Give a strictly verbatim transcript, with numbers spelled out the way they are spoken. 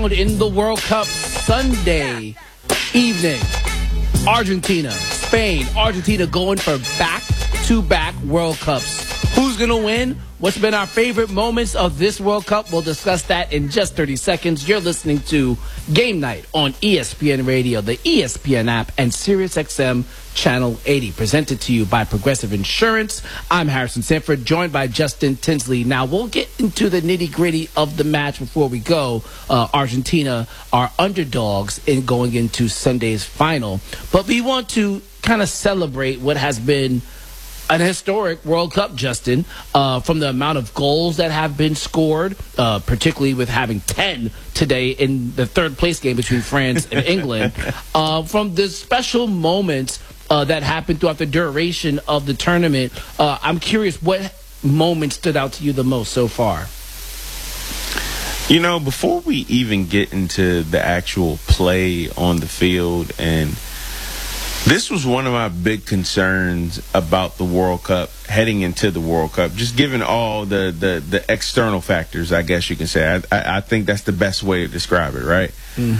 In the World Cup Sunday evening, Argentina, Spain, Argentina going for back-to-back World Cups. Who's going to win? What's been our favorite moments of this World Cup? We'll discuss that in just thirty seconds. You're listening to Game Night on E S P N Radio, the E S P N app, and SiriusXM Channel eighty, presented to you by Progressive Insurance. I'm Harrison Sanford, joined by Justin Tinsley. Now, we'll get into the nitty-gritty of the match before we go. Uh, Argentina are underdogs in going into Sunday's final. But we want to kind of celebrate what has been an historic World Cup, Justin, uh, from the amount of goals that have been scored, uh, particularly with having ten today in the third place game between France and England, uh, from the special moments uh, that happened throughout the duration of the tournament. Uh, I'm curious, what moment stood out to you the most so far? You know, before we even get into the actual play on the field, and this was one of my big concerns about the World Cup, heading into the World Cup, just given all the, the, the external factors, I guess you can say. I, I, I think that's the best way to describe it, right? Mm-hmm.